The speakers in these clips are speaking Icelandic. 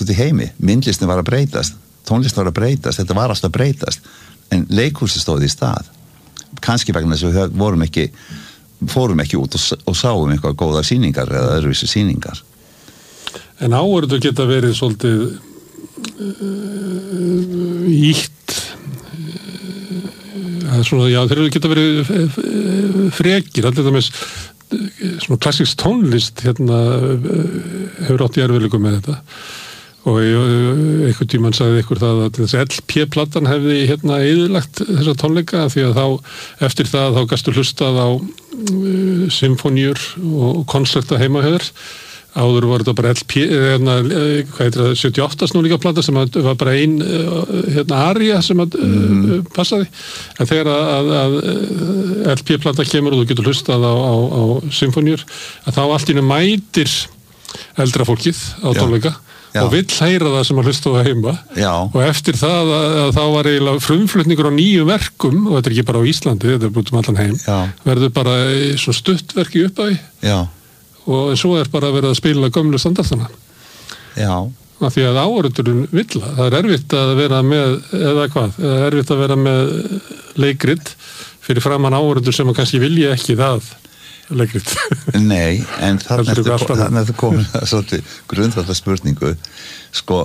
gerst út í heimi. Myndlistin var að breytast, tónlist var að breytast, þetta var alltaf að breytast, en leikhúsið stóð í stað. Kannski vegna þess að við fórum ekki út og sáum eitthvað góða sýningar eða öðruvísi sýningar. En áhorfendur geta verið svolítið ítt svona, já, þeir geta verið frekir, allir það með svona klassísk tónlist hefur átt í erfiðleikum með þetta og einhvern tímann sagði ykkur það að þessi LP-platan hefði eyðilagt þessa tónleika því að eftir það gastu hlustað á symfóníur og konserta heimahöður. Áður var þetta bara LP, hvað heitir það, 78 snúninga plata sem var bara ein aria sem passaði. En þegar að LP-plata kemur og þú getur hlustað á symfóníur, að þá allt í einu mætir eldra fólkið á tónleika og vill heyra það sem að hlusta á heima. Já. Og eftir það að þá var eiginlega frumflutningur á nýjum verkum, og þetta ekki bara á Íslandi, þetta búið allan heim, verður bara svo stuttverk í upphafi. Já. Og svo bara verið að spila gömlu standardana. Já. Af því að áhorfendurinn vill það er erfitt að vera með, eða hvað, erfitt að vera með leikrit fyrir framan áhorfendur sem kannski vilja ekki það leikrit. Nei, en þarna er komin að svolítið grundvallar spurningu. Sko,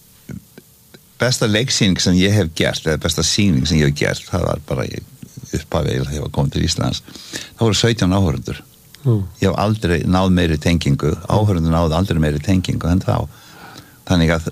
besta leiksýning sem ég hef gert, eða besta sýning sem ég hef gert, það var bara upphafi þegar ég var komin til Íslands. Það voru 17 áhorfendur. Ég hef aldrei náð meiri tengingu, áhörundur náðu aldrei meiri tengingu en þá. Þannig að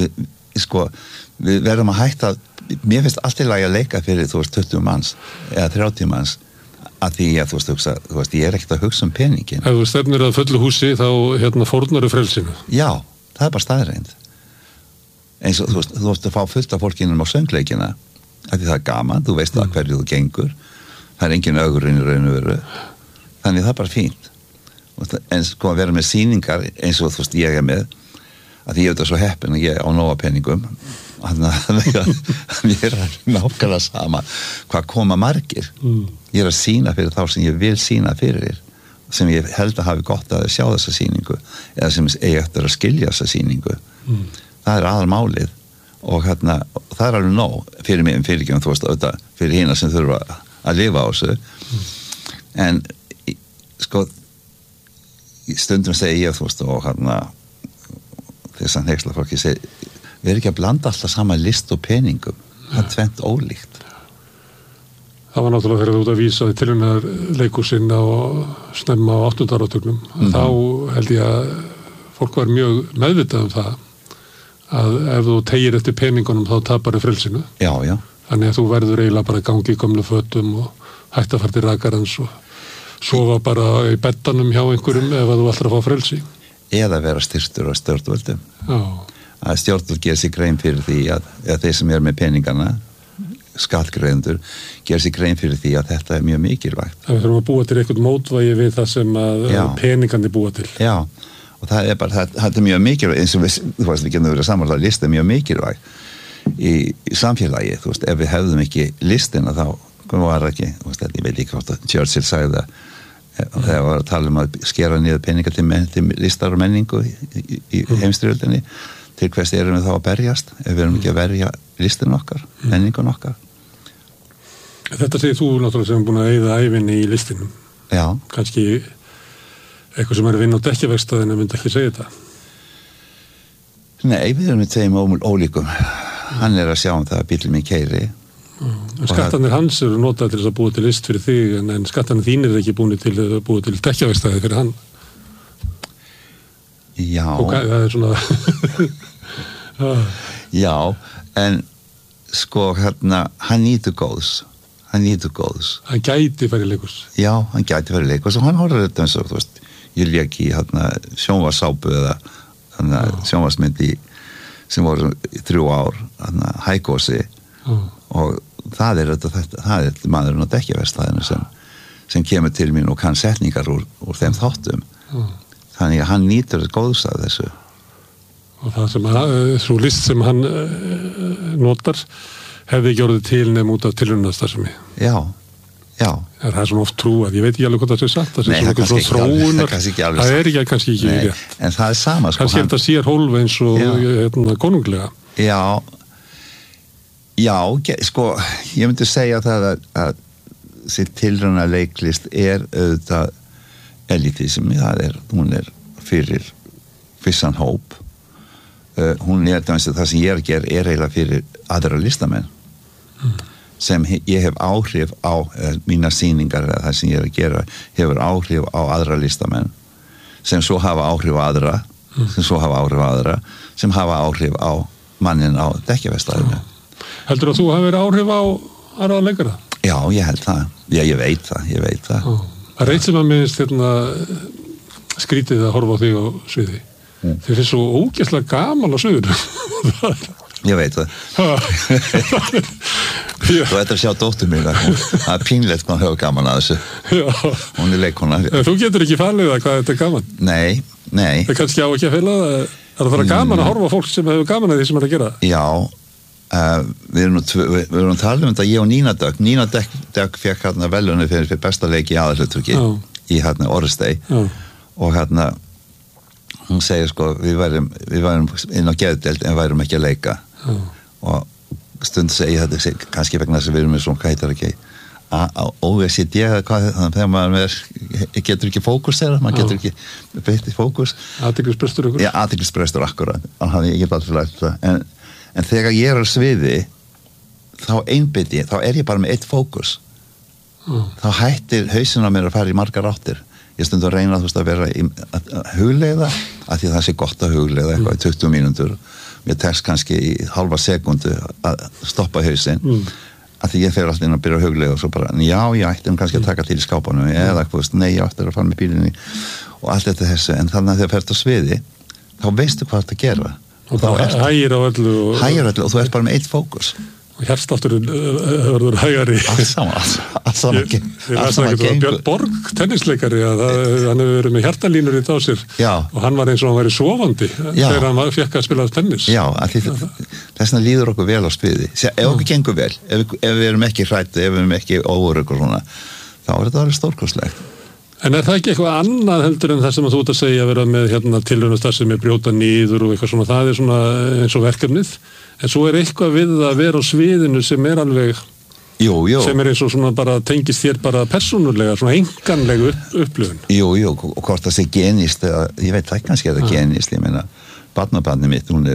við verðum að hætta, mér finnst allt í lagi að leika fyrir 20 manns eða 30 manns að því að þú veist, ég er ekkert að hugsa peningin. Ef þú stefnir að fullu húsi þá fórnaru frelsinu. Já, það er bara staðreind. Eins og þú veist að fá fullt af fólkinum á söngleikina að því það er gaman, þú veist að hverju þú gengur, það er engin ögrun í raun og veru. Þannig það er bara fínt. En sko að vera með sýningar eins og þú veist ég er með, að því ég er þetta svo heppin að ég á nóga peningum, þannig að mér er nákvæmlega sama hvað koma margir. Ég er að sýna fyrir þá sem ég vil sýna fyrir, sem ég held að hafi gott að sjá þessa sýningu, eða sem ég eftir að skilja þessa sýningu. Það er aðalmálið og það er alveg nóg fyrir mig fyrir ekki, þú veist, auðvitað fyrir hina sem þurfa að lifa á þessu. En sko stundum segi ég þú veist og þess að hneksla fólki segi við erum ekki að blanda alltaf saman list og peningum það er tvennt ólíkt. Það var náttúrulega þegar þú út að vísa til með leikhúsinn og snemma á 8. áratugnum þá held ég að fólk var mjög meðvitað það að ef þú tegir eftir peningunum þá tapar þau frelsinu. Já. Þannig að þú verður eiginlega bara að gangi í gömlu fötum og hætta að fara til rakarans og sofa bara í beddanum hjá einhverjum ef að þú ætlar að fá frelsi. Eða vera styrktur á stjórnvöldum. Já. Að stjórnvöld gera sig grein fyrir því að þeir sem með peningana, skattgreiðendur, gera sig grein fyrir því að þetta er mjög mikilvægt. Það þurfum að búa til eitthvað mótvægi við það sem að peningandi búa til. Já, og það er bara, það er mjög mikilvægt, eins og við getum verið samanlega lista mjög mikilvægt í samfélagi, þú veist, ef við hefðum ekki listina þá var ekki, ég veit ekki hvort að Churchill sagði það þegar var að tala að skera niður peninga til listar og menningu í heimsstyrjöldinni til hvers erum við þá að berjast ef við erum ekki að verja listin okkar, menningun okkar. Þetta segir þú náttúrulega sem búin að eyða ævinni í listinum. Já. Kannski eitthvað sem er að vinna á dekkjaverkstæðinu myndi ekki segja þetta. Nei, við erum með tveim ólíkum. Hann er að sjá það að bíllinn minn keyri. Skattarnir hans eru notað til þess að búa til list fyrir þig en skattarnir þínir er ekki búið til að búa til dekkjaverkstæði fyrir hann. Já. Og það er svona Já, en sko hann nýtur góðs. Hann gæti farið leikhús. Já, hann gæti farið leikhús og hann horfður þetta eins og þú veist, ég lék í sjónvarsápu eða sjónvarsmyndi sem voru 3 ár, Hækósi og það er maðurinn á dekkjaverkstæðinu sem kemur til mín og kann setningar úr þeim þáttum. Þannig að hann nýtur góðs af þessu. Og það sem svo list sem hann notar hefði ekki orðið til nefn út af tilraunastarfsemi. Já, Já. Það er svona oft trúað, ég veit ekki alveg hvað það er satt, það er svona þróunar, það er ekki kannski ekki rétt. En það er sama, sko. Kannski þetta sér hólf eins og konunglega. Já, sko, ég myndi segja það að sitt tilrauna leiklist auðvitað elitismi, hún fyrir vissan hóp. Hún það sem ég að gera eiginlega fyrir aðra listamenn. Sem ég hef áhrif á mína sýningar eða það sem ég að gera hefur áhrif á aðra listamenn sem svo hafa áhrif á aðra sem hafa áhrif á mannin á dekkjavestæðinu. Heldur að þú hafi verið áhrif á aðra leikara? Já, ég held það. Já, ég veit það. Það reitt sem að minnst skrítið að horfa á þig á sviði. Þið finnst svo ógeðslega gaman á sviðinu. Ég veit það. Þú ættir að sjá dóttur mín það er pínlegt hvað hún hefur gaman að þessu. Hún er leikona. Þú getur ekki falið það hvað þetta er gaman. Nei. Það er kannski á ekki að fela það. Það er gaman að horfa á fólk sem hefur gaman að því sem er að gera. Já, við erum að tala þetta ég og Nína Dögg fekk velunni fyrir besta leiki í aðalhlutverki í Orrestey og hún segir sko við værum inn á geðdeild en værum ekki að leika og stund segi þetta kannski vegna þess að við erum með svona hvað heitir ekki OSD þegar maður getur ekki fókus þeirra, maður getur ekki beitt í fókus. Athyglisbrestur ykkur? Já, athyglisbrestur akkurat ég get alltaf lært það en þegar ég á sviði þá einbytti, þá ég bara með eitt fókus þá hættir hausinn á mér að fara í margar áttir. Ég stund að reyna að vera að hugleiða að því það sé gott að hugleiða eitthvað í 20 mínútur mér tekst kannski í halva sekundu að stoppa hausinn að því ég fer alltaf inn að byrja að hugleiða og svo bara, ég ætti kannski að taka til í skápanum eða nei, ég ætti að fara með bílinni og allt þetta þessu, en þannig að þegar ferð á sviði þá veistu hvað þetta gera og þá hægir á öllu og þú ert bara með eitt fókus og hérstátturinn verður hægari allt saman ég veist ekki að Björn Borg tennisleikari hann hefur verið með hjartalínur í á sér og hann var eins og hann væri sofandi þegar hann fekk að spila tennis þessna líður okkur vel á sviði ef okkur gengur vel, ef við erum ekki hrætt ef við erum ekki óörugg og svona þá þetta alveg stórkostlegt. En það ekki eitthvað annað heldur en það sem þú ert að segja að vera með tilraunastarf sem brjóta niður og eitthvað svona, það svona eins og verkefnið, en svo eitthvað við að vera á sviðinu sem alveg sem eins og svona bara tengist þér bara persónulega, svona einkanlega upplifun. Jú, og hvort það sé genist, ég veit það kannski að það genist, ég meina, barnabarnið mitt, hún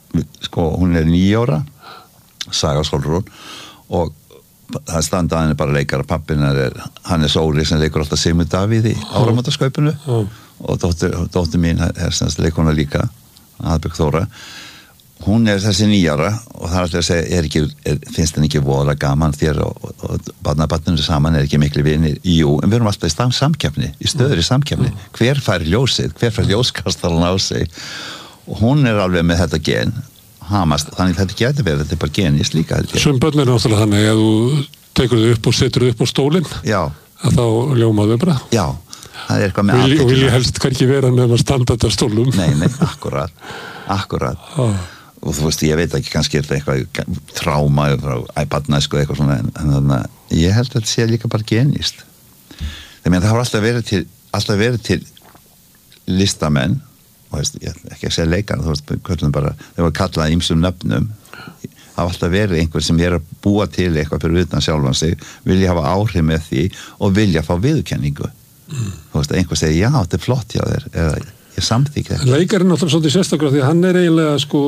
er 9 ára, Saga Solrún, og það standa hann bara leikar pappin hann Sóri sem leikur alltaf Sigmund Davíð í áramótaskaupinu og dóttir mín leikona líka Aðbjörg Þóra hún þessi 9 ára og það alltaf að segja finnst henni ekki voða gaman þér og barnabarninu saman ekki miklu vinir, en við erum alltaf í samkeppni í stöðri samkeppni, hver fær ljósið hver fær ljóskastalan á sig og hún alveg með þetta gen hamast, þannig þetta getur verið þetta bara genist líka Sum börn náttúrulega þannig að þú tekur þau upp og setur þau upp á stólinn að þá ljómaðu bara það eitthvað með athygli og vilja helst hverki vera með að standa þetta stólum nei, akkurat og þú veist, ég veit ekki, kannski þetta eitthvað tráma frá barnæsku eitthvað svona en þannig að ég held að þetta sé líka bara genist það hafa alltaf verið til listamenn og ég ekki að segja leikar þú veist, köllum bara, þeir var kallað ýmsum nöfnum það var alltaf verið einhver sem að búa til eitthvað fyrir utan sjálfan sig vilja hafa áhrif með því og vilja fá viðurkenningu þú veist, einhver segir, já, þetta er flott hjá þér eða ég samþykki þetta Leikarinn náttúrulega svolítið sérstaklega því að hann eiginlega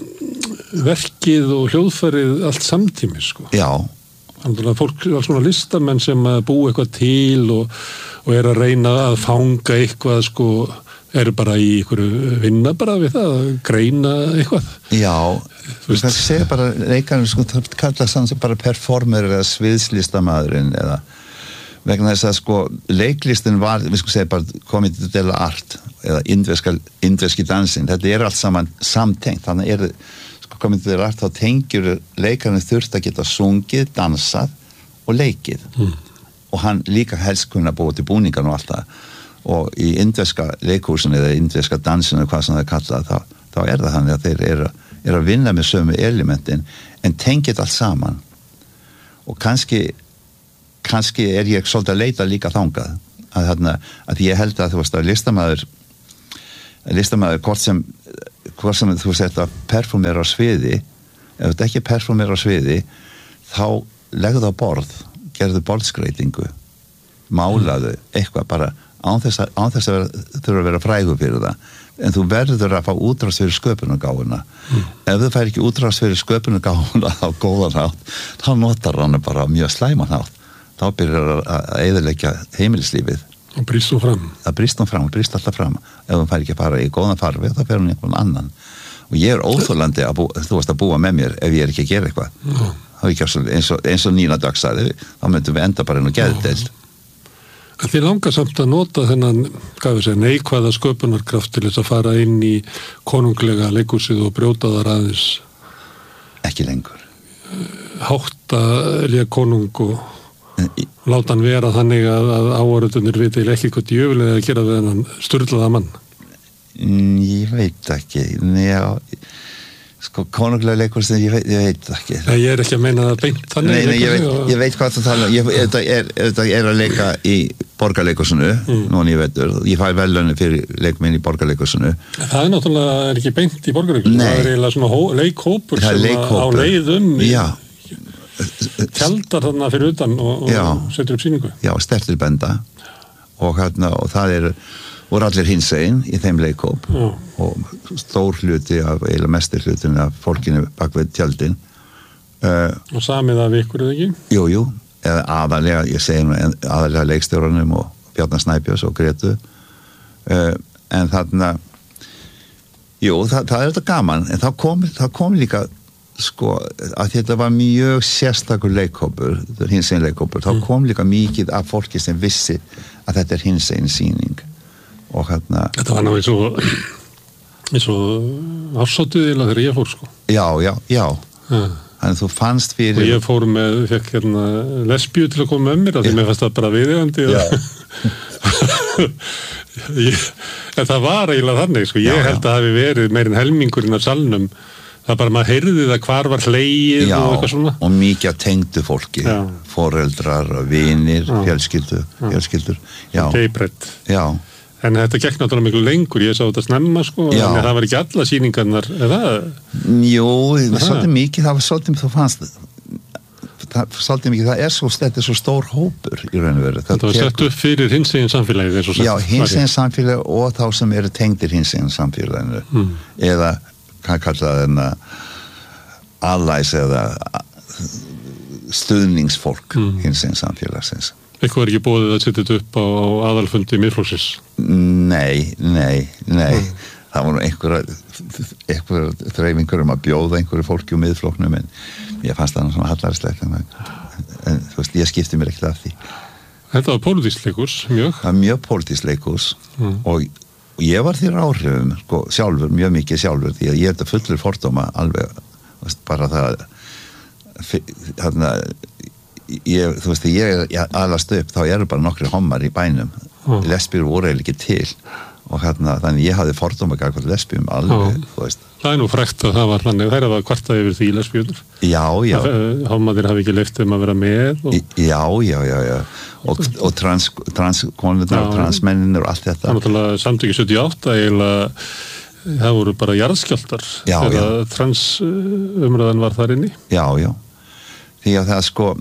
verkið og hljóðfærið allt samtímis já þannig að fólk, alls svona listamenn sem bú eitthvað til og að reyna að fanga eitthvað bara í einhverju vinna bara við það, að greina eitthvað. Já, þú veist, það segir bara leikarinn, kalla sann sem bara performer eða sviðslistamaðurinn eða vegna þess að leiklistin var, við segja bara komið til dela art eða indverski dansin, þetta allt saman samtengt, þannig komið til dela art, þá tengjur leikarinn þurft að geta sungið, dansað og leikið og hann líka helst kunna búið til búningan og allt það og í indverska leikhúsin eða indverska dansin eða hvað sem það kallað þá það þannig að þeir að vinna með sömu elementin en tengið allt saman og kannski kannski ég svolítið að leita líka þangað að ég held að þú veist að listamaður hvort sem þú veist að performera á sviði, ef þetta ekki performera á sviði þá legðu það á borð, gerðu borðskreytingu, málaðu eitthvað bara án þess að þurfa að vera frægur fyrir það, en þú verður að fá útrás fyrir sköpunargáfuna. Ef þú fær ekki útrás fyrir sköpunargáfuna á góðan hátt, þá notar hann bara mjög slæman hátt. Þá byrjar að eyðileggja heimilislífið. Og brýst hún fram. Það brýst alltaf fram. Ef hún fær ekki að fara í góðan farveg, þá fer hún einhvern annan. Og ég óþolandi að búa með mér ef ég ekki að gera eitthvað. Það er ekki eins og Nína Dögg sagði, þá myndum við enda bara inn og geðdeild. En þið langar samt að nota þennan, neikvæða sköpunarkraft til þess að fara inn í konunglega leikhúsið og brjóta þar aðeins. Ekki lengur. Hátta konung og láta hann vera þannig að áhorfendurnir viti ekki hvað djöfulega að gera við þennan sturlaða mann. Ég veit ekki. Konunglega leikhúsið, ég veit ekki. Nei, ég er ekki að meina það beint þannig. Nei, ég veit hvað þú tala um. Þetta er að leika í Borgarleikhúsinu, núna ég veitur. Ég fæ verðlaun fyrir leikminn í Borgarleikhúsinu. Það er náttúrulega ekki beint í Borgarleikhúsinu. Það er eiginlega svona leikhópur sem á leiðum tjaldar þarna fyrir utan og setur upp sýningu. Já, stertir benda og það voru allir hinsegin í þeim leikhóp og stór hluti eiginlega mestir hlutin af fólkinu bak við tjaldin. Og samið af ykkur eða ekki? Jú, eða aðalega, ég segi aðalega leikstjóranum og Bjarnar Snæbjörns og Gretu. En þarna, það er þetta gaman, en það kom líka að þetta var mjög sérstakur leikhópur, hinsegin leikhópur, þá kom líka mikið af fólki sem vissi að þetta er hinsegin sýning. Þetta var ná eins og afsótið eða þegar ég fór Já. Þannig þú fannst fyrir og ég fór fekk lesbíu til að koma með mér af því mér fannst það bara viðeigandi en það var eiginlega þannig ég held að það hafi verið meir en helmingurinn af salnum, það bara maður heyrði það hvar var hlegið og eitthvað svona og mikið að tengdu fólki foreldrar, vinir, fjölskyldur Teiprætt En þetta gekk náttúrulega miklu lengur, ég sá þetta snemma en það var ekki alla sýningarnar Jú, svolítið mikið það var svolítið, þú fannst svolítið mikið, þetta er svo stór hópur í raun og veru. Þetta var sett upp fyrir hinsegin samfélagið eins og sagt. Já, hinsegin samfélagið og þá sem eru tengdir hinsegin samfélaginu eða, hvað kallaði allies eða stuðningsfólk hinsegin samfélagsins. Eitthvað er ekki bóðið að setja þetta upp á aðalfundi Miðflokksins? Nei. Það voru einhverja þreifingur að bjóða einhverju fólki úr Miðflokknum en ég fannst það svona hallærislegt en þú veist, ég skipti mér ekkert af því. Þetta var pólitískt leikhús, mjög? Það var mjög pólitískt leikhús og ég var því áhrifum, sjálfur, mjög mikið sjálfur því að ég er þetta fullur fordóma alveg, bara það þú veist, ég alast upp þá eru bara nokkri hommar í bænum lesbíur voru eiginlega ekki til og þannig ég hafði fordóma gagnvart lesbíum alveg, þú veist. Það er nú frekt að það var þannig, þær hafa kvartað yfir því lesbíur. Já. Hommarnir hafi ekki leyft að vera með. Já. Og transkonurnar og transmenninir og allt þetta. Það er náttúrulega samtöki 78 eiginlega, það voru bara jarðskjálftar þegar transumræðan var þar inni. Já. Því að það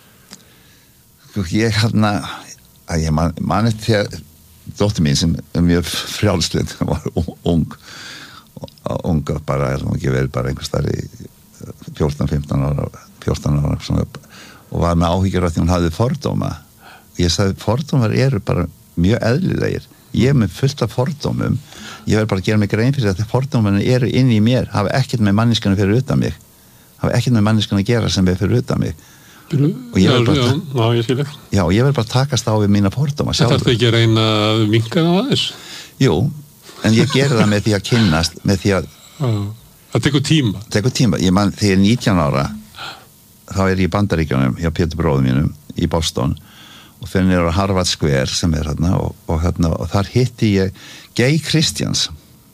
ég man eftir því að dóttir mín sem mjög frjálslynd var ung bara, ekki verið bara einhvers þar í 14 ára svona, og var með áhyggjur af því hún hafði fordóma. Ég sagði, fordómar eru bara mjög eðlilegir. Ég er með fullt af fordómum. Ég verð bara að gera mig grein fyrir að fordómarnir eru inn í mér, hafa ekkert með manneskjana fyrir utan mig. Hafa ekkert með manneskjana að gera sem er fyrir utan mig. Og ég verð bara takast á við mína fordóma sjálfur. Það þarf ekki að reyna að vinka það aðeins? Jú, en ég geri það með því að kynnast, með því að það tekur tíma. Ég man, þegar ég er 19 ára þá er ég í Bandaríkjunum hjá Pétur bróður mínum í Boston og fyrir niður á Harvard Square sem er og þar hitti ég Gay Christians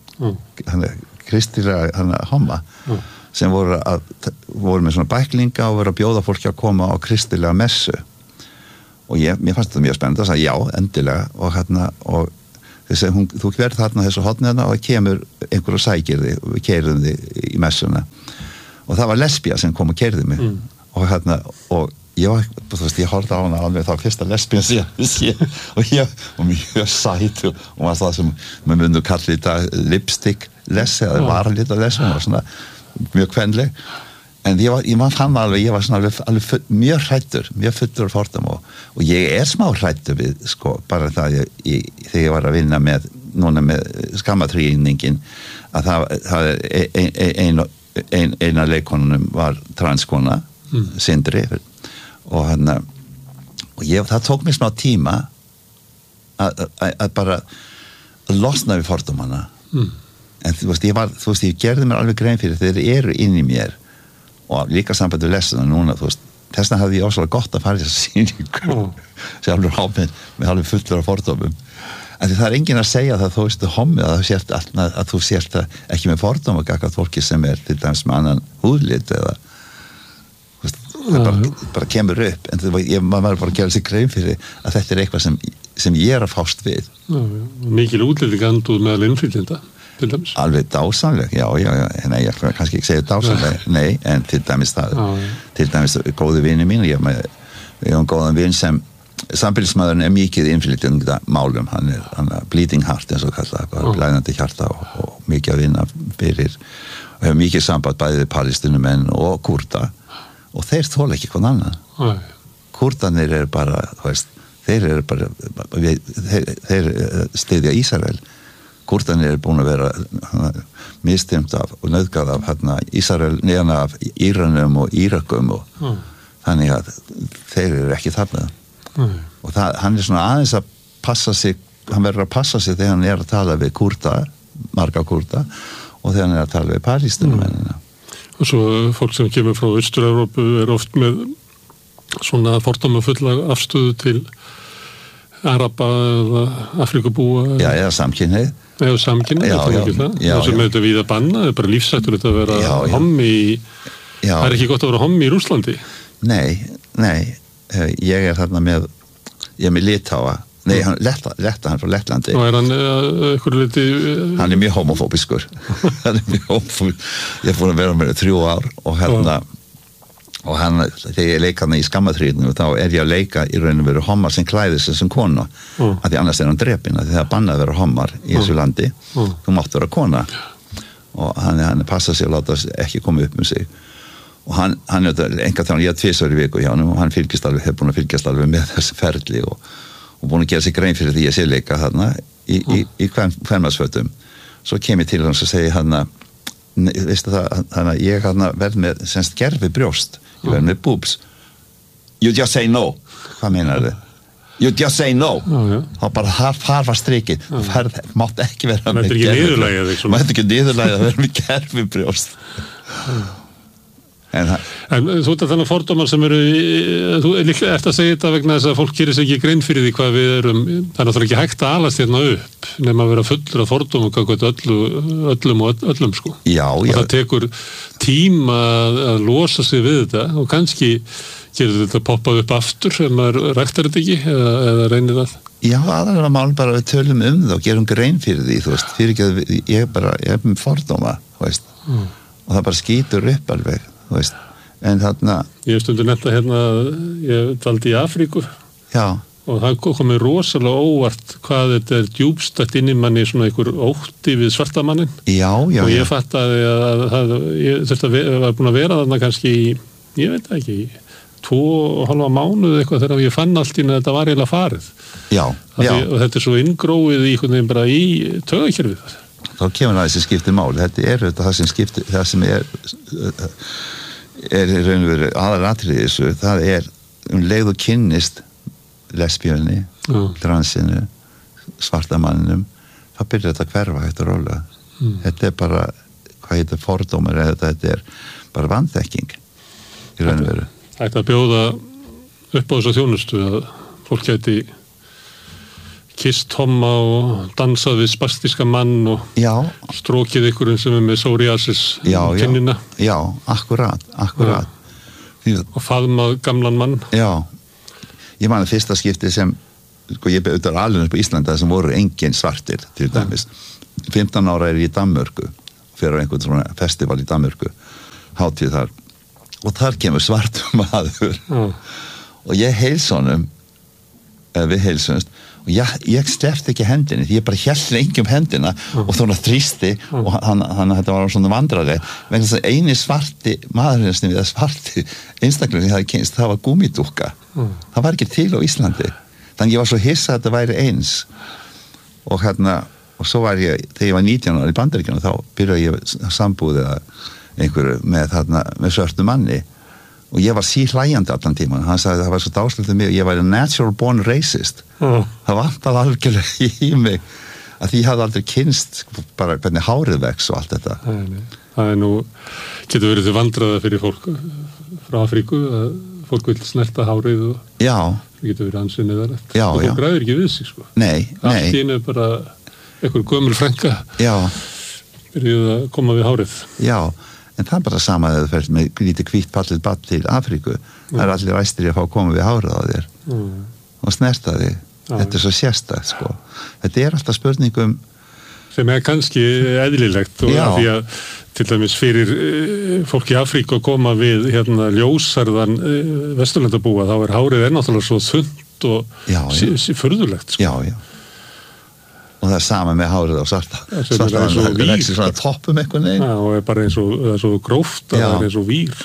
kristilega homma sem voru með svona bæklinga og voru að bjóða fólki að koma á kristilega messu og mér fannst þetta mjög spennandi að segja já, endilega og þú verður þarna þessu hotnina og það kemur einhver og sækir þig og við keyrum þig í messuna og það var lesbía sem kom og keyrði mig og ég horfði á hana alveg þá fyrsta lesbían sem og mjög sæt og var það sem maður myndu kalla þetta lipstick lesi eða varalita lesi og svona mjög kvenleg en ég fann alveg, ég var svona alveg mjög hræddur, mjög fullur af fordóma og ég smá hræddur við sko, bara það þegar ég var að vinna núna með skammatrýningin að það eina leikonunum var transkona Sindri og það tók mér smá tíma að bara losna við fordómana en þú veist, ég gerði mér alveg grein fyrir þeir eru inn í mér og líka sambandi við lesuna núna, þú veist, þessna hafði ég ósvæðlega gott að fara í þessa sýningu sjálfur háminn með alveg fullur af fordómum en það enginn að segja það þú veist hommi að þú sért ekki með fordóma gagnvart fólki sem til dæmis með annan húðlit eða það bara kemur upp en maður bara gera sig grein fyrir að þetta eitthvað sem ég að fást við Mikil útlýting anduð meðal innflytjenda til dæmis alveg dásamleg, já, nei, ég kannski ekki segja dásamleg, nei, en til dæmis það, til dæmis góði vini mín ég hef góðan vin sem sambýlismæðurinn mikið innflytjenda málum, hann er bleeding heart eins og kallað, bara blæðandi hjarta og mikið að vinna fyrir og hefur mikið samband bæðið palestínumenn og kurda og þeir þola ekki hvern annan kurdanir eru bara, þú veist þeir eru bara þeir styðja Ísrael kurdanir eru búin að vera mistimt af og nauðgað af Ísrael neðan af Íranum og Írakum og þannig að þeir eru ekki þarna og hann er svona aðeins að passa sig hann verður að passa sig þegar hann er að tala við kurda, marga kurda og þegar hann er að tala við palestínumennina og svo fólk sem kemur frá Austur-Evrópu er oft með svona fordómafulla afstöðu til Araba eða Afrikubúa eða samkynhneigð það sem þetta við að banna það er bara lífsættur þetta að vera hommi það er ekki gott að vera hommi í Rússlandi nei ég er þarna með Litáa nei, hann frá Lettlandi og hann eitthvað liti hann er mjög homofóbiskur ég er búin að vera með 3 ár og hann þegar ég leika hann í skammatrýningum þá er ég að leika í raun og veru hommar sem klæðir sig sem kona að því annars er hann drepinn að því það er bannað að vera hommar í þessu landi þú mátt vera kona og hann passa sig að láta ekki koma upp með sig og hann er enga þannig ég 2 í viku hjá hann og hann hefur búin að fylgjast alveg með þessi ferli og búin að gera sig grein fyrir því að sé leika þarna í kvenmarsfötum svo kem ég til hans og segi hann veistu það, þannig að ég verð með semst gerfi brjóst ég verð með boobs you just say no, hvað meinar þið? You just say no þá bara þar var strikið þú mátt ekki vera með gerfi mátt ekki niðurlægja að vera með gerfi brjóst en þú ert að þannig fordómar sem eru þú er líklega eftir að segja þetta vegna þess að fólk gerir sig ekki grein fyrir því hvað við erum það er náttúrulega ekki hægt að alast hérna upp nema að vera fullur af fordómum öllum og öllum sko og það tekur tíma að losa sig við þetta og kannski gerir þetta poppað upp aftur ef maður ræktar þetta ekki eða reynir það aðalega mál bara við tölum það og gerum grein fyrir því þú veist, fyrir ekki að ég er með fordóma og það bara skýtur upp alveg en þarna ég stundur nefna ég dvaldi í Afríku og það komið rosalega óvart hvað þetta er djúbstætt inn í manni svona einhver ótti við svartamannin og ég fattaði að ég þurfti að var búin að vera þarna kannski ég veit ekki 2,5 mánuð eitthvað þegar ég fann allt inn að þetta var eiginlega farið og þetta er svo inngróið í einhvern veginn bara í taugakerfið þá kemur það þessi skiptir mál þetta er það sem skiptir það sem er í raun og veru aðalatriði þessu það er leið og kynnist lesbíunni, transinu svartamanninum þá byrjar þetta að hverfa hægt og rólega þetta er bara, hvað heitir fordómar þetta er bara vanþekking í raun og veru Hægt að bjóða upp á þessa þjónustu að fólk gæti kysst homma og dansað við spastíska mann og strókið ykkurinn sem er með psoriasis kinnina akkurat og faðmað gamlan mann ég man að fyrsta skipti sem sko ég auðvitað alveg upp á Íslanda sem voru engin svartir til dæmis 15 ára ég í Danmörku fyrir einhvern svona festival í Danmörku hátíð þar og þar kemur svartur maður og ég heilsa honum við heilsumst og ég sleppti ekki hendinni því ég bara hélt lengi hendina og svona þrýsti og hann þetta var svona vandrarleg vegna þess að eini svarti maðurinn sem við svarti einstaklega sem ég hafði kynst það var gúmmídúkka það var ekki til á Íslandi þannig ég var svo hissa að þetta væri eins og og svo var ég þegar ég var 19 ára í Bandaríkjunum þá byrjaði ég sambúðið einhverju með svörtu manni og ég var síhlæjandi allan tíman hann sagði að það var svo dáslegt mig ég var natural born racist það vantaði algjörlega í mig að því ég hafði aldrei kynst bara hvernig hárið vex og allt þetta það nú getur verið til vandræða fyrir fólk frá Afríku að fólk vil snerta hárið og það getur verið ansið neðarlegt og fólk græður ekki við sig sko allt í einu bara einhver gömul frænka byrjuð að koma við hárið en það bara sama að það fer með lítið hvítt pallið ball til Afríku það allir æstir að fá að koma við hárið á þér og snerta þig þetta svo sérstakt sko þetta alltaf spurningum sem kannski eðlilegt og af því að til dæmis fyrir fólk í Afríku að koma við ljósarðan vesturlandabúa þá hárið náttúrulega svo þunnt og furðulegt sko og það sama með hárið á svarta það vexir svona toppum eitthvað og bara eins og gróft það eins og vír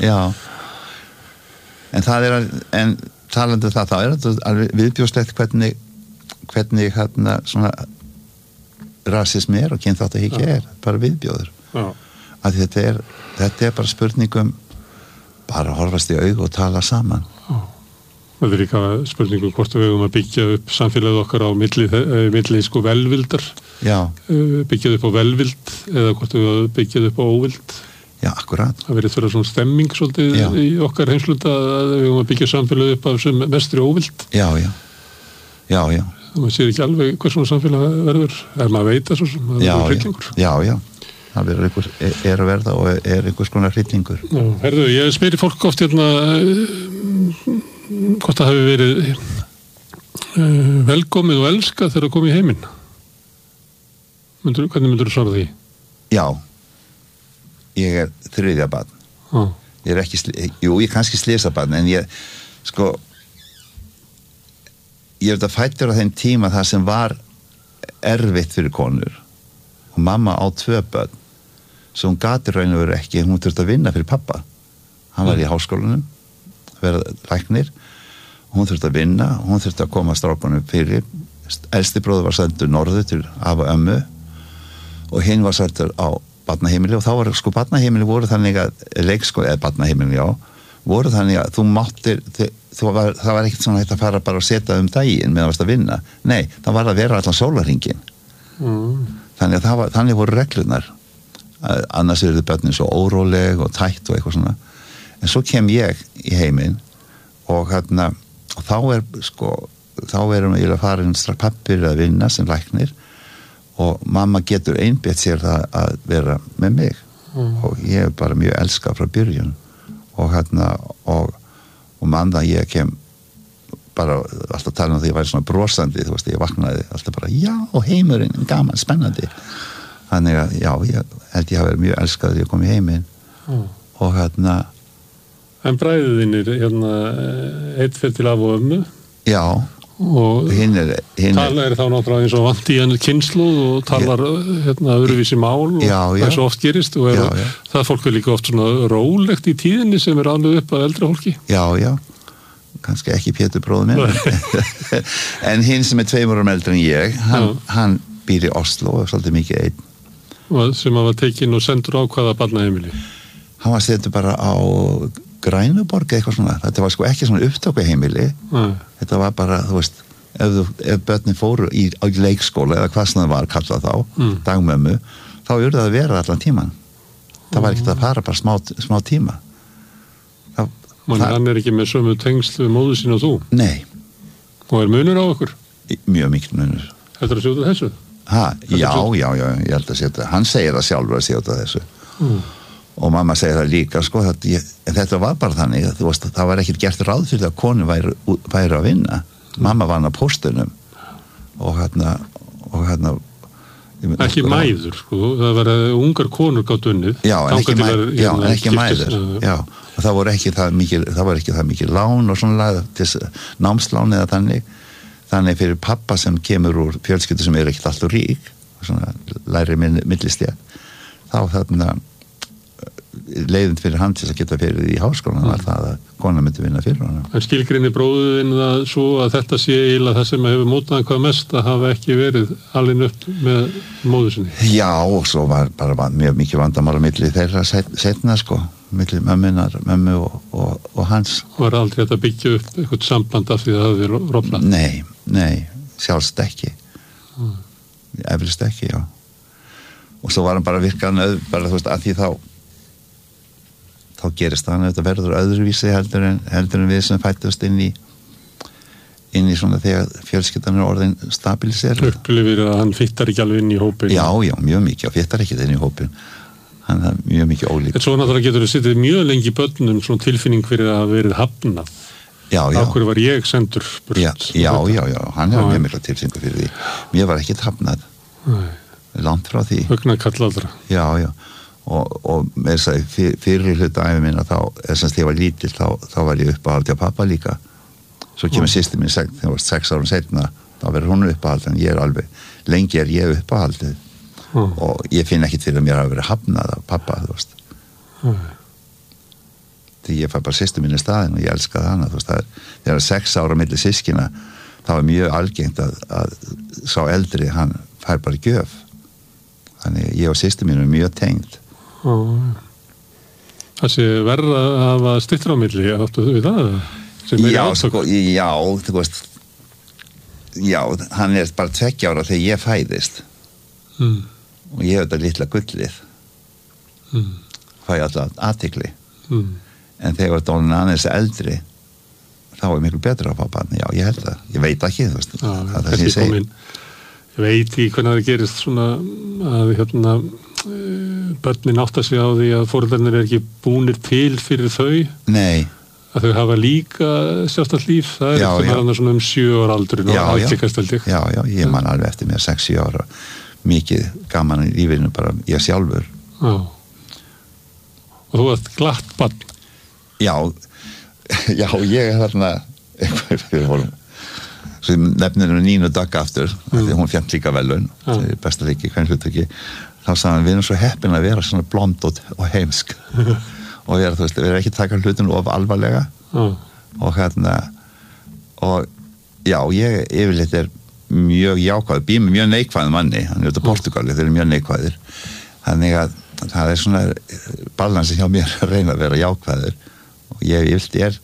en það en talandi það þetta viðbjóðslegt hvernig svona rasismi og kynþáttahyggja bara viðbjóður að þetta bara spurningum bara horfast í augu og tala saman Það líka spurningum hvort við höfum að byggja upp samfélagið okkar á milli sko velvildar byggjað upp á velvild eða hvort við höfum byggjað upp á óvild akkurat það verið fyrir svona stemming svolítið í okkar heimsluta að við höfum að byggja samfélagið upp af sem mestri óvild og maður sér ekki alveg hvað svona samfélag verður maður veit það svo sem það verður hryllingur það verður að verða og einhvers konar hryllingur Herðu, ég spyrir fólk oft hvort það hafi verið velkomið og elskað þegar það kom í heiminn hvernig myndur þú svara því? Já ég þriðja barn ég ekki ég kannski slysabarn en ég fæddur á þeim tíma það sem var erfitt fyrir konur og mamma á 2 börn svo hún gat í raun og veru ekki hún þurfti að vinna fyrir pappa hann var í háskólanum vera læknir og hún þurfti að vinna og hún þurfti að koma strákunum fyrir elsti bróður var sendur norður til afa og ömmu og hinn var sendur á barnaheimili og þá var barnaheimili voru þannig að leikskóli eða barnaheimili voru þannig að þú máttir það var ekkert svona hægt að fara bara og setja daginn meðan varst að vinna nei, það var að vera allan sólarhringinn þannig að þannig voru reglurnar annars eru börnin svo óróleg og tætt og eitthvað svona en svo kem ég í heiminn og þá erum við að fara strax pappir að vinna sem læknir og mamma getur einbeitt sér það að vera með mig og ég bara mjög elskað frá byrjun og mann að ég kem bara alltaf tala því að ég væri svona brosandi ég vaknaði alltaf bara og heimurinn gaman, spennandi þannig að ég held ég hafi verið mjög elskað þegar ég kom í heiminn og En bræðið þínir eitt fyrir til af og ömmu og talar þá náttúrulega eins og vant í henni kynsluð og talar öðruvísi mál og það svo oft gerist og það fólk líka oft svona rólegt í tíðinni sem alveg upp að eldra fólki kannski ekki Pétur bróður minn en hinn sem 2 árum eldri en ég hann býr í Oslo og svolítið mikið einn sem hann var tekinn og sendur á hvaða barnaheimili hann var sendur bara á Grænuborg eitthvað svona, þetta var ekki svona upptökuheimili þetta var bara, þú veist ef börnin fóru á leikskóla eða hvað sem það var kallað þá dagmömmu, þá það að vera allan tíman það var ekkert að fara bara smá tíma hann ekki með sömu tengsl við móður sín og þú? Nei og munur á okkur? Mjög mikil munur Þetta að sjóta þessu? Já, ég held að sjóta hann segir það sjálfur að sjóta þessu og mamma segir það líka sko, þetta var bara þannig þú veist, það var ekkert gert ráð fyrir að konu væri að vinna mamma vann á póstunum og hérna ekki mæður sko, það var ungar konur gátt unnið en ekki mæður og það var ekki það mikil lán og svona námslán eða þannig fyrir pappa sem kemur úr fjölskyldu sem ekkert alltaf rík svona læri millistétt þá þarna leiðin fyrir hann til að geta fyrir í háskólan var það að kona myndi vinna fyrir hann. En skilgrinni bróðin það svo að þetta sé eiginlega það sem hefur mótað hvað mest að hafa ekki verið alveg upp með móður sinni? Já, og svo var bara mjög mikið vandamála milli þeirra setna sko, milli mömmu og hans. Var aldrei þetta byggja upp eitthvað samband af því að það hefði rofnað? Nei, sjálfst ekki. Eflust ekki, já. Og svo var hann bara virkaðan bara þú veist, að því þá gerist það hann auðvitað verður öðruvísi heldur en við sem fættust inn í svona þegar fjölskyldan orðin stabilisera. Upplifir að hann fittar ekki alveg inn í hópin? Já, mjög mikið, og fittar ekki inn í hópin. Hann er mjög mikið ólík. En svo náttúrulega getur þú sittið mjög lengi í börnum svona tilfinning fyrir að hafa verið hafnað. Já. Af hverju var ég sendur burt? Já, hann hefur mjög mikla tilfinningu fyrir því. Mér var ekki hafnað. Langt frá því. Högnarkall allra. Já. Og með þess að fyrir hluta æfi minna þá, þess að ég var lítill þá var ég uppáhaldi á pappa líka svo kemur systir mín þegar ég var 6 árum setna, þá verður hún uppáhaldi en ég alveg, lengi ég uppáhaldi og ég finn ekki til að mér hafa verið hafnað af pappa, þú veist því ég fæ bara systir mín í staðinn og ég elskaði hana, þú veist þegar 6 ára milli systkina, þá var mjög algengt að sá eldri, hann fær bara gjöf þannig ég og systir mín mjög tengd. Það sé verða að hafa styttra á milli, áttu þú við það? Já, þú veist já, hann bara 2 ára þegar ég fæðist og ég hef þetta litla gullið fæ alltaf athygli en þegar þetta orðin aðeins eldri þá miklu betra á pappa, já, ég held það ég veit ekki, þú veist það sem ég segi ég veit í hvernig það gerist svona að börnin átta sig á því að foreldrarnir ekki búnir til fyrir þau Nei. Að þau hafa líka sjálfstætt líf það eftir svona 7 ára aldurinn og allikast held ég. Já, ég man alveg eftir mér 6-7 ára mikið gaman í lífinu bara ég sjálfur og þú varst glatt barn Já, ég þarna við vorum svo nefnir Nínu Dögg aftur því hún fengt líka velun besta leiki, hvern hlutverki þá sagði hann, við erum svo heppin að vera svona blond og heimsk og þú veist, við erum ekki taka hlutinu of alvarlega og og já, ég yfirleitt mjög jákvæður, býr með mjög neikvæðum manni hann út af Portugali, þeir eru mjög neikvæðir þannig að það svona balansi hjá mér að reyna að vera jákvæður og ég yfirleitt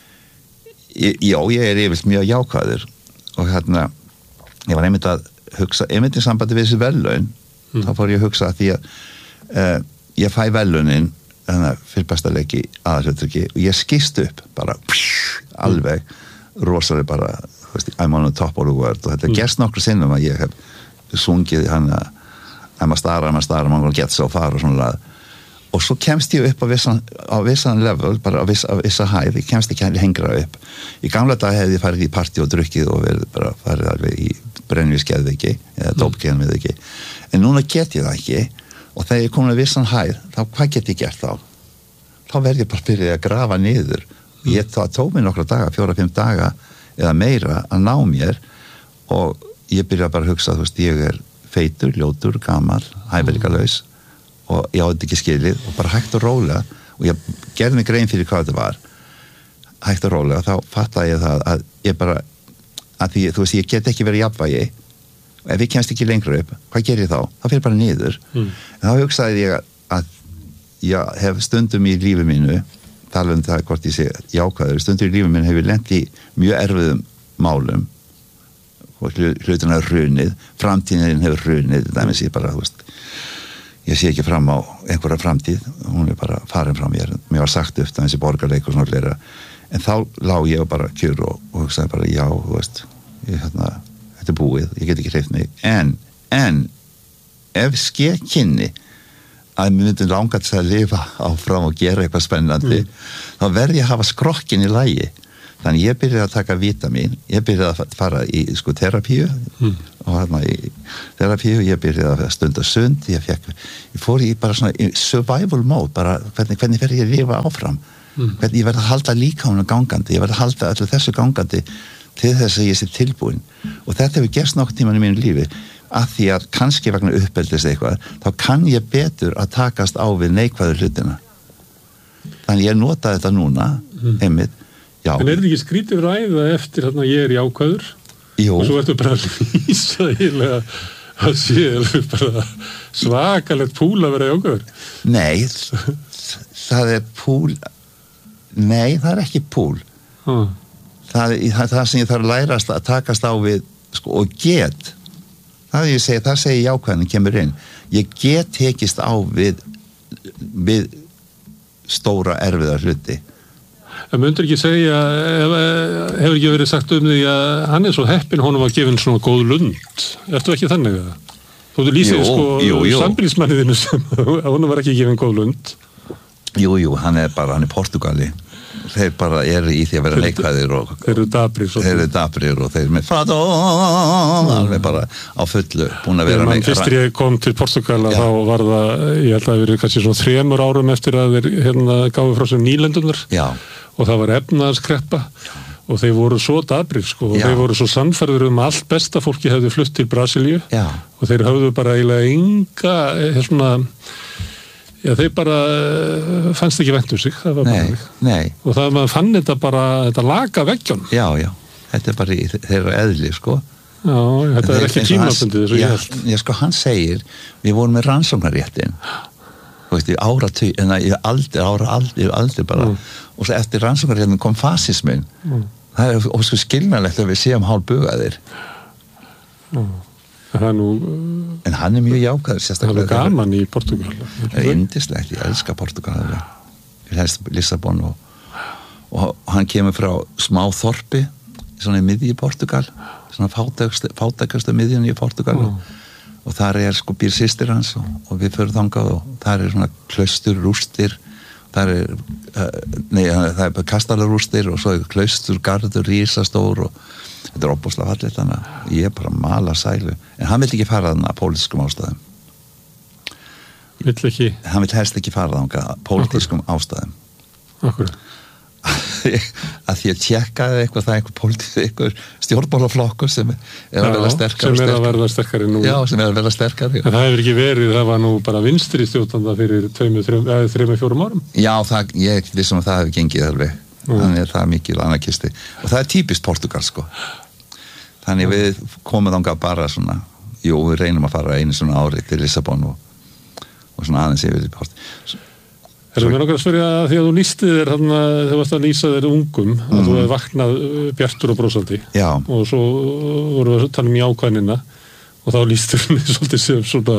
ég yfirleitt mjög jákvæður og ég var einmitt að hugsa, einmitt í sambandi við þessi verðlaun þá fór ég að hugsa að því að ég fæ verðlaunin fyrir besta leiki aðalhlutverki og ég skýst upp bara alveg rosalega bara I'm on the top of the world og þetta gerst nokkru sinnum að ég hef sungið I'm a star, I'm gonna get so far og svona og svo kemst ég upp á vissan level, bara á vissa hæð ég kemst ekki hengra upp í gamla dag hefði ég farið í partí og drukkið og verið bara farið alveg í brennvísgeðveiki eða dópgeðveiki en núna get ég það ekki og þegar ég komin að vissan hæð þá hvað get ég gert þá verð ég bara byrjaði að grafa niður ég tók mér nokkra daga, 4-5 daga eða meira að ná mér og ég byrjaði bara að hugsa þú veist, ég feitur, ljótur, gamall hæfileikalaus og ég átti ekki skilið og bara hægt og rólega og ég gerði mig grein fyrir hvað þetta var hægt og rólega þá fattaði ég það að ég bara að því, þú veist, ég get ekki verið jafnvægi og ef ég kemst ekki lengra upp, hvað ger ég þá? Það fyrir bara niður en þá hugsaði ég að ég hef stundum í lífi mínu tala það hvort ég sé jákvæður stundum í lífi mínu hef ég lent í mjög erfiðum málum og hlutina hrunið framtíðin hefur hrunið það með sér bara, þú veist ég sé ekki fram á einhverja framtíð hún bara farin frá mér var sagt upp þessi borgarleik og svona fleira en þá lá ég bara kjur og hugsaði bara já, þú veist þetta búið, ég get ekki hreyft mig en ef kynni að mér myndi langa til að lifa áfram og gera eitthvað spennandi, þá verð ég að hafa skrokkin í lagi. Þannig ég byrjaði að taka vítamín, ég byrjaði að fara í terapíu og hérna í terapíu, ég byrjaði að stunda sund, ég fór í bara svona í survival mode, bara hvernig verð ég að lifa áfram, hvernig ég verð að halda líkamanum gangandi, ég verð að halda öllu þessu gangandi til þess að ég sé tilbúin. Og þetta hefur gerst nokkuð tíman í mínu lífi, að því að kannski vegna uppeldis eitthvað, þá kann ég betur að takast á við neikvæðu hlutina. Þannig ég nota þetta núna, einmitt. Já. En þetta ekki skrítið ræða eftir þarna ég jákvæður? Jú. Og svo ertu bara að lýsa eiginlega að sé bara svakalegt púl að vera jákvæður? Nei, það er púl, nei, það er ekki púl. Það sem ég þarf að lærast að takast á við, og get, það segi jákvæðin kemur inn, ég get tekist á við stóra erfiða hluti. Það myndur ekki segja, hefur ekki verið sagt því að hann svo heppinn, honum var gefin svona góð lund. Ertu ekki þannig að það? Þú lýsir sambýlismanniðinu sem honum var ekki gefin góð lund. Jú, hann er Portugali. Þeir bara eru í því að vera neikvæðir og þeir eru daprir og þeir með alveg bara á fullu búin að vera neikvæðir. Fyrst ég kom til Portugala þá var það, ég held að það verið kannski svona 3 árum eftir að þeir gáðu frá sem nýlendunar og það var efnaðarskreppa og þeir voru svo daprir og þeir voru svo sannfærður að allt besta fólki hefði flutt til Brasilíu og þeir höfðu bara eiginlega enga svona þeir bara fannst ekki vænt sig, það var bara nei. Og það maður fann þetta bara, þetta laga veggjónum. Já, þetta er bara í þeirra eðli, sko. Já, þetta er ekki tímabundið þessu ég held. Já, hann segir, við vorum með rannsóknarréttin, þú veist, í aldir bara, og svo eftir rannsóknarréttin kom fasismin. Það er ósku skilnalegt að við séum hálfbugaðir. En hann er mjög jákvæður sérstaklega. Það er gaman í Portugal. Það er yndislegt, ég elska Portugal ég helst Lissabon og hann kemur frá smá þorpi svona í miðju Portugal svona fátækastu miðjunni í Portugal og þar er býr systir hans og við förum þangað og þar er svona klaustur, rústir þar er kastalarústir og svo er klaustur, garður, rísastór og þetta er óbúslega fallið þannig að ég er bara að mala sælu en hann vill ekki fara þannig að pólitískum ástæðum hann vill helst ekki fara þannig að pólitískum ástæðum Akkur að því að tjekkaði eitthvað það einhver stjórnmálaflokkur sem er að verða sterkari nú sem er að verða sterkari en það hefur ekki verið, það var nú bara vinstri stjórnanda fyrir 3-4 árum já, ég vissum að það hefur gengið alveg þannig er það mikil anarkisti og það er típist Portugal sko þannig við komum þangað bara svona við reynum að fara einu svona ári til Lissabon og svona aðeins yfir í Portugal Erum við nokkar að spyrja að því að þú lýsti þér þegar þú varst að lýsa þér ungum að þú hefði vaknað bjartur og brósandi og svo voru við að tala jákvæðnina og þá lýstur við svolítið sem svona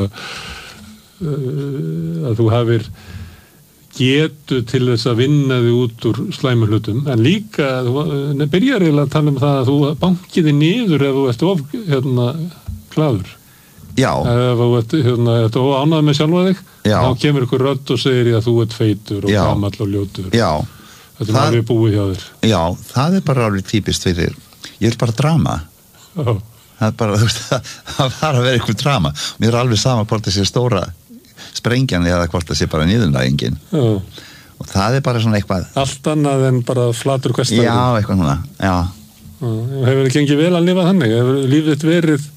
að þú hafir getu til þess að vinna þig út úr slæmu hlutum en líka, þú byrjar eiginlega að tala um það að þú bankiði niður ef þú ert glaður ef þú ert ánægð með sjálfa þig þá kemur ykkur rödd og segir að þú ert feitur og gamall og ljótur þetta er alveg búið hjá þér það er bara alveg típist fyrir ég vil bara drama það er bara, það var að vera ykkur drama mér er alveg sama hvort það sé stóra sprengjan eða hvort það sé bara niðurlægingin og það er bara svona eitthvað allt annað en bara flatur hversdagur eitthvað svona hefur það gengið vel að lifa þannig hefur lífið þitt verið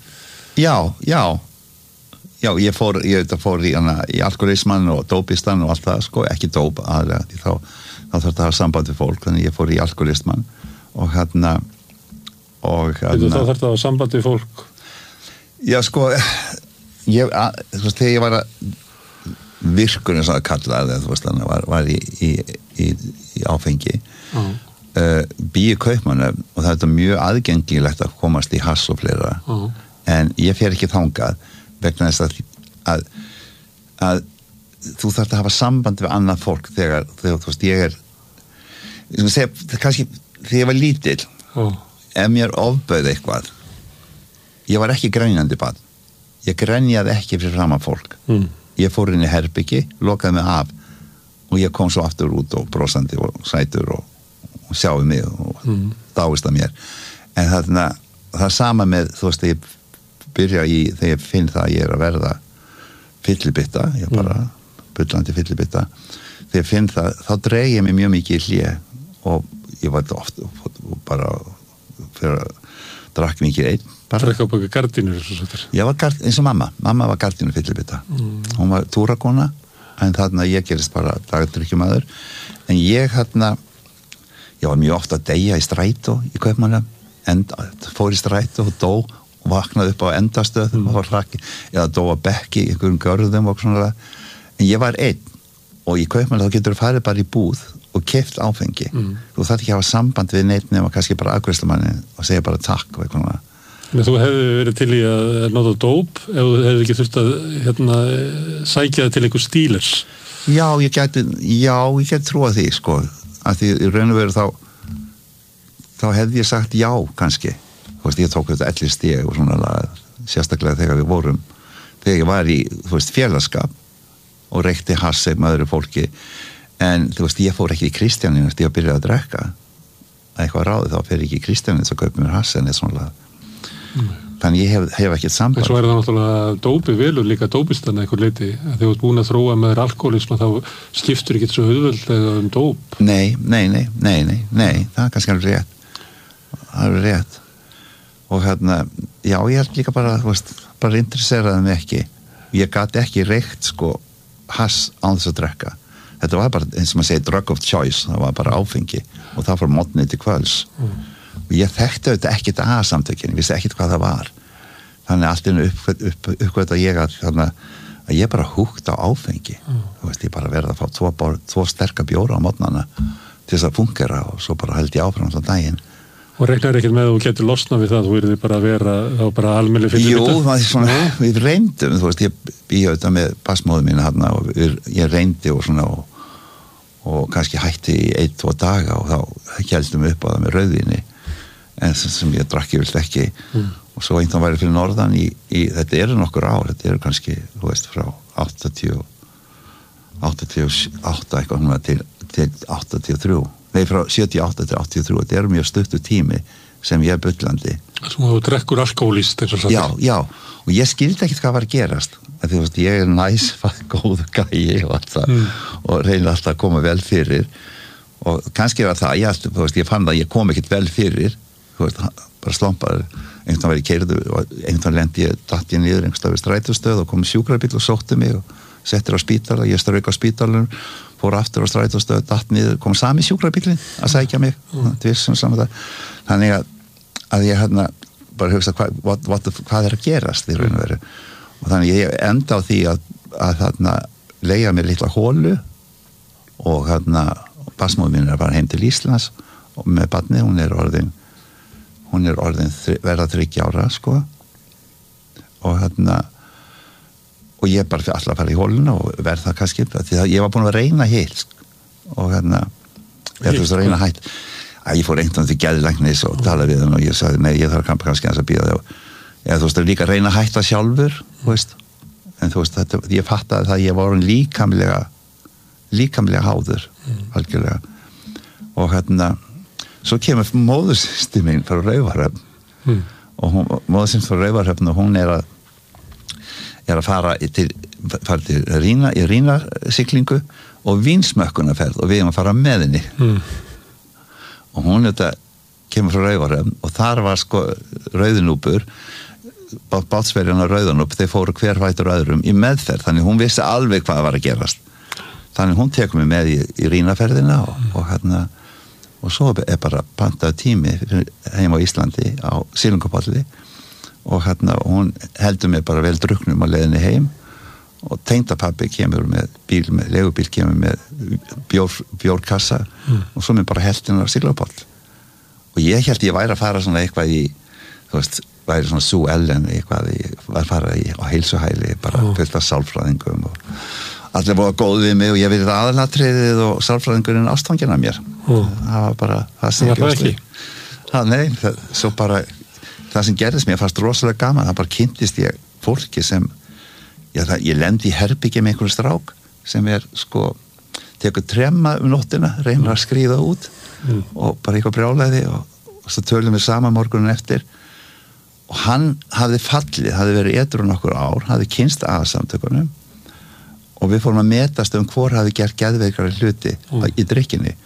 ég fór í alkoholisman og dópistan og allt það sko, ekki dóp aðlega þá þarf það að hafa samband við fólk þannig ég fór í alkoholisman og hérna þá þarf það að hafa samband við fólk já sko þegar ég var að virkurinn sem það kallaði þú veist þannig var í áfengi býi Kaupmannahöfn og það er mjög aðgengilegt að komast í hass og fleira en ég fer ekki þangað vegna þess að þú þarft að hafa samband við annað fólk þegar þú veist ég kannski þegar ég var lítill ef mér ofbauð eitthvað ég var ekki grænjandi barn ég grenjaði ekki fyrir framan fólk ég fór inn í herbyggi, lokaði mig af og ég kom svo aftur út og brosandi og sætur og sjáði mig og dáist að mér en það sama með þú veist, ég byrja þegar ég finn það að ég að verða fyllibitta, ég bara bullandi fyllibitta, þegar ég finn það þá dreig ég mig mjög mikið í hlé og ég var oft og bara fyrir að drakk mikið einn Drakk á baka gardínur ég var eins og mamma var gardínu fyllibitta hún var túrakona en ég gerist bara dagdrykkjumaður en ég var mjög ofta að deyja í strætó í Kaupmannahöfn fór í strætó og dó og vaknaði upp á endastöðum eða dó að bekki í einhverjum görðum og svona en ég var einn og í Kaupmannahöfn þá getur þú farið bara í búð og keypt áfengi þú þarf ekki að hafa samband við neitt nema kannski bara afgreiðslumanni og segja bara takk og eitthvað Men þú hefði verið til í að nota dóp ef þú hefði ekki þurft að sækja það til einhver stílers Já, ég gæti trúa því sko, að því í raun og veru þá hefði ég sagt já kannski, þú veist, ég tók þetta 11 stig og svona sérstaklega þegar ég var í þú veist, félagskap og reykti hass með öðru fólki en þú veist, ég fór ekki í Kristjanínu ég byrjaði að drekka eitthvað ráði þá fer ekki í Kristjanínu að kaupa mér hass en eitthvað svona þannig ég hef ekkert samband Svo það náttúrulega dópið velur líka dópistanna einhver leiti, að þegar þú ert búin að þróa með þér alkoholism þá skiptur ekki svo auðveldlega dóp Nei, það er kannski alveg rétt og já, ég held líka bara þú veist, bara interesseraði mig ekki ég gat ekki reykt sko hass án þess að drekka þetta var bara, eins og maður segir, drug of choice það var bara áfengi og það frá morgni til kvölds og ég þekkti auðvitað ekkert að samtökin, ég vissi ekkert hvað það var þannig allt innu uppgöt að ég að ég bara húkt á áfengi þú veist, ég bara verði að fá tvo sterka bjóra á morgnana til þess að fungera og svo bara held ég áfram þann daginn Og regnar ekkert með að þú getur losnað við það þú verður bara að vera þá bara almennileg fyllibitta Jú, við reyndum þú veist, ég auðvitað með basmóðu mína og ég reyndi og svona og kannski hætti í 1-2 daga og þá heldum við upp á það með rauðvíni en sem ég drakk ég vilt ekki og svo einhvern væri fyrir norðan í þetta eru nokkur ár, þetta eru kannski þú veist frá 88 eitthvað núna til 83 nei frá 78 til 83 þetta eru mjög stuttur tími sem ég er bullandi Svo þú drekkur alkoholist Já, og ég skildi ekkert hvað var að gerast að þú veist, ég er góð gæi og allt það og reynir alltaf að koma vel fyrir og kannski var það, ég fann það að ég kom ekkert vel fyrir þú veist, bara slompaður einhvern var ég keyrðu og einhvern lendi ég datt ég niður einhvern stað við strætóstöð og kom sjúkrabíll og sótti mig og settir á spítala, ég strauk á spítalunum fór aftur á strætóstöð, datt niður kom sami sjúkrabíllinn að sækja mig þannig að ég bara hugsa hvað er að gerast í raun og veru og þannig ég enda á því að leigja mér litla hólu og basmóður mín er bara heim til Íslands og með barnið, hún er orðin verða 30 ára sko og og ég bara fyrir alltaf að fara í hóluna og verða það kannski því að ég var búin að reyna hitt og ég þú veist að reyna hætt ég fór einhvern til geðlæknis og talaði við hann og ég sagði nei, ég þarf kannski að býða það þú veist að líka reyna að hætta sjálfur þú veist, en þú veist ég fattaði það að ég var líkamlega háður algjörlega og svo kemur móðursystir mín frá Raufarhöfn og móðursystir frá Raufarhöfn og hún er að fara til Rína-siglingu og vínsmökkunarferð og við erum að fara með henni og hún kemur frá Raufarhöfn og þar var sko rauðinúpur bátsverjan og rauðinúp þeir fóru hver fætur öðrum í meðferð þannig hún vissi alveg hvað var að gerast þannig hún tekur mig með í Rínaferðina og svo er bara pantaði tími heim á Íslandi á Silungapolli og hún heldur mig bara vel drukknum á leiðinni heim og tengdapabbi kemur með legubíl kemur með bjórkassa og svo mér bara heldin á Silungapoll og ég held ég væri að fara svona eitthvað í þú veist, væri svona Sú Ellen eitthvað, ég var að fara á heilsuhæli bara fullt af sálfræðingum og allir voru góð við mig og ég verið aðalatriðið og sálfræðingurinn ástfangin af mér það var bara það ekki nei, svo bara það sem gerðist mér fannst rosalega gaman það bara kynntist ég fólki sem ég lendi í herbyggi með einhverju strák sem sko tekur tremma nóttina, reynir að skríða út og bara eitthvað brjálæði og svo tölum við saman morgunin eftir og hann hafði fallið, hafði verið edrú nokkur ár, hafði kynst aðsamtökunum og við fórum að metast hvor hafði gert geðveikari hluti í drykkinni